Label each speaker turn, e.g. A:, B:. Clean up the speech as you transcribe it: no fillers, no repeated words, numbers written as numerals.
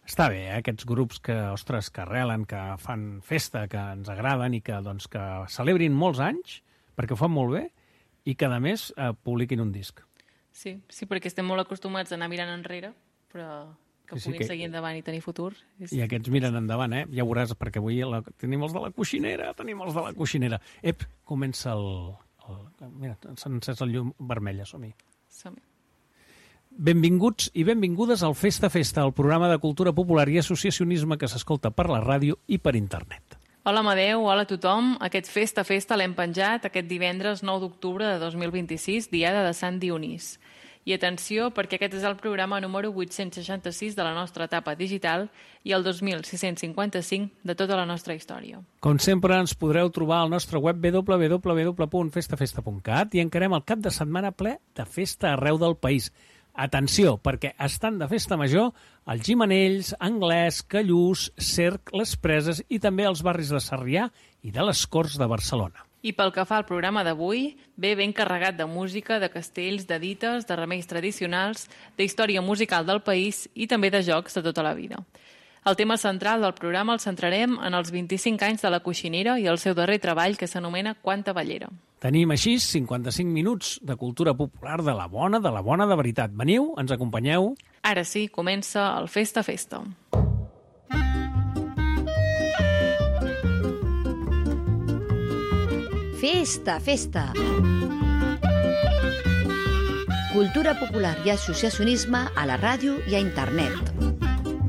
A: Està bé, aquests grups que, ostres, que arrelen, que fan festa, que ens agraden i que, doncs, que celebrin molts anys, perquè ho fan molt bé, i que, a més, publiquin un disc.
B: Sí, perquè estem molt acostumats a anar mirant enrere, però que puguin seguir endavant i tenir futur.
A: I aquests miren endavant, Ja veuràs, perquè avui tenim els de la coixinera, Ep, comença Mira, s'ha encès el llum vermella, som-hi. Benvinguts i benvingudes al Festa Festa, el programa de cultura popular i associacionisme que s'escolta per la ràdio i per internet.
B: Hola Amadeu, hola a tothom. Aquest Festa Festa l'hem penjat aquest divendres 9 d'octubre de 2026, diada de Sant Dionís. I atenció, perquè aquest és el programa número 866 de la nostra etapa digital i el 2655 de tota la nostra història.
A: Com sempre, ens podreu trobar al nostre web www.festafesta.cat i encarem el cap de setmana ple de festa arreu del país. Atenció, perquè estan de festa major els Gimenells, Anglès, Callús, Cerc, les Preses i també els barris de Sarrià i de les Corts de Barcelona.
B: I pel que fa al programa d'avui, ve ben carregat de música, de castells, de dites, de remeis tradicionals, d'història musical del país i també de jocs de tota la vida. El tema central del programa el centrarem en els 25 anys de la Coixinera i el seu darrer treball que s'anomena Quanta Ballera.
A: Tenim així 55 minuts de cultura popular de la bona de veritat. Veniu, ens acompanyeu.
B: Ara sí, comença el Festa Festa.
C: Festa Festa. Cultura popular i associacionisme a la ràdio i a internet.